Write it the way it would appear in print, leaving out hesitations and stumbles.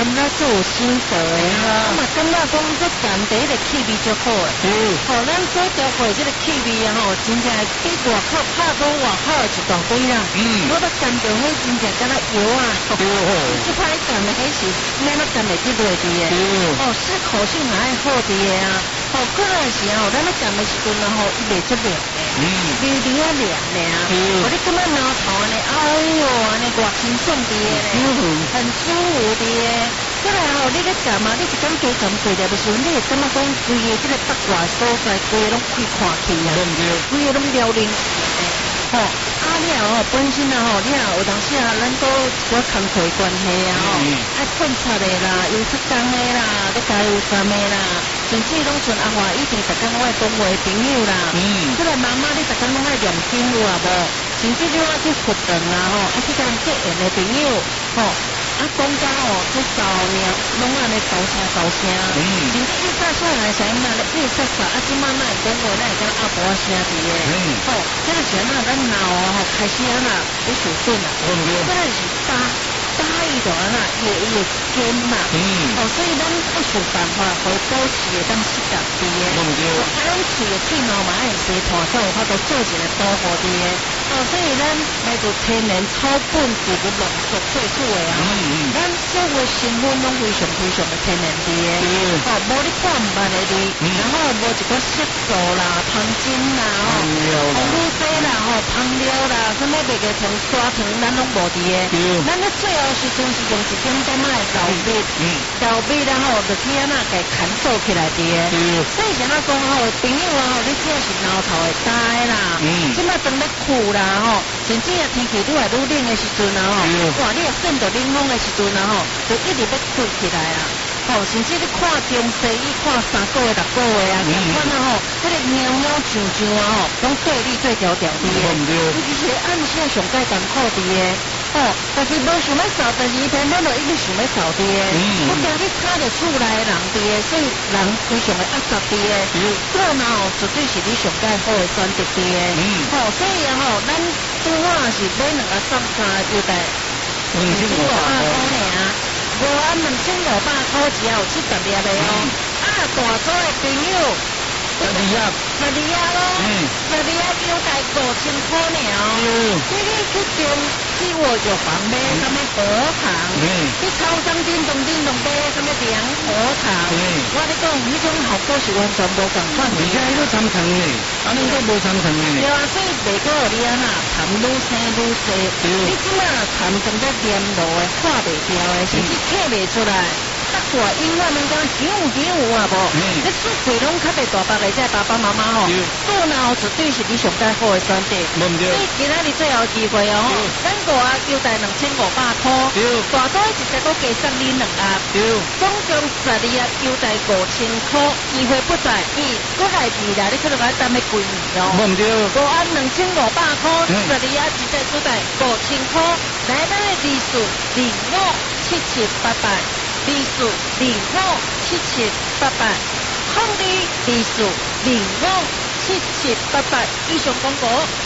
咱做心得的，我嘛感觉讲这干第一个气味就好诶。吼，咱所调过这个气味啊吼，真正比外口拍到外口一大堆啦。我都感到迄真正敢若油啊。这歹干的迄是免咱干袂去落地诶。适口性还爱好啲诶啊。可能是吼，咱咧干的时阵啊吼，伊袂出凉诶。微微啊凉咧啊。你感觉挠头安尼，哎哟，安尼偌轻松啲诶咧，很舒服啲诶。过来吼，你咧干嘛？你一工加工过了的时候，你会感觉讲规个这个八卦所在，规个拢开看起啊，规个拢撩灵吼。了吼，本身啊吼，你啊有当时啊，咱都我工作关系啊吼，爱困出的啦，又出工的啦，咧加油站的啦，甚至拢像阿华以前逐工拢爱讲话朋友啦，过来妈妈你逐工拢爱念经有啊无？甚至你爱去活动啊吼，爱去甲人结缘的朋友吼。讲到吼，这早年拢安尼斗声，甚至你早细汉时阵嘛，你会说啥？即摆那会讲话，那会敢阿婆声伫诶。吼，这个时阵咱老吼开始啊你受损啦。这个是大伊就安那伊会减嘛。所以咱要想办法，互保持会当适当伫诶。咱喙诶气毛嘛爱洗拖，才有法度做一个保护伫诶。所以咱来自天然草本植物浓缩萃取诶啊。咱所有成分拢非常的天然的，无你看唔捌的哩，然后无一个色素啦、香精啦、红露水啦、香料啦，什么白个糖、砂糖，咱拢无的。咱咧最后时阵是用一点点仔的豆米啦就去安那给砍做起来的。所以像咱讲朋友啊你只要是挠头会呆啦，即摆当咧酷啦甚至啊天气愈来愈冷的时阵啊哇，你也见到冷风的时阵啊就一直要吹起来啊。甚至你看中西医看3个月、6个月啊，看啊迄个猫猫象象啊拢对立对调调的。尤其是暗时上介艰苦的。但是无想要扫，但是伊偏偏就一直想要扫的。我惊你吵着厝内的人的，所以人非常的压榨的。这个绝对是你上介好的选择的。所以啊咱拄好是买2个3个优待，2500块尔。5万2500块只要有70粒的大组的朋友12粒咯，12粒优待5000块尔。你去中去我药房买什么果糖，去超商叮咚买什么凉果糖。我咧讲，迄种效果是完全无共款。 而且迄个参糖的，恁都无参糖的。 对啊，所以袂过你啊痰愈生愈细。你即马痰正在黏路的，化袂掉的，甚至咳袂出来。大音乐能讲有啊无？你做鬼拢较袂大白的，这爸爸妈妈做呢绝对是你上介好的选择。所以今仔日最后机会咱5盒优待2500块，大多直接搁加送你2盒，总共12盒优待5000块，机会不再，搁来2啦，你可能要等要几年5盒2500块，12盒直接优待5000块，来咱的字数057788。字数057788，控制字数057788，以上广告。